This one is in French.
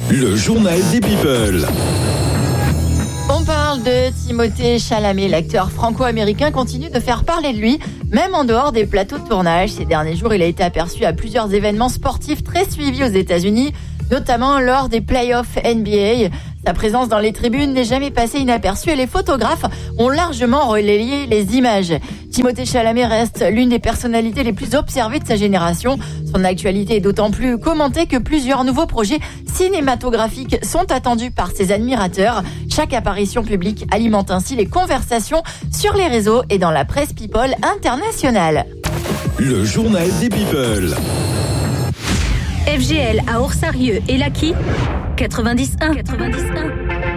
Le journal des people. On parle de Timothée Chalamet. L'acteur franco-américain continue de faire parler de lui, même en dehors des plateaux de tournage. Ces derniers jours, il a été aperçu à plusieurs événements sportifs très suivis aux États-Unis, notamment lors des playoffs NBA. Sa présence dans les tribunes n'est jamais passée inaperçue et les photographes ont largement relayé les images. Timothée Chalamet reste l'une des personnalités les plus observées de sa génération. Son actualité est d'autant plus commentée que plusieurs nouveaux projets cinématographiques sont attendus par ses admirateurs. Chaque apparition publique alimente ainsi les conversations sur les réseaux et dans la presse people internationale. Le journal des people. FGL à Orsarieux et Laki 91.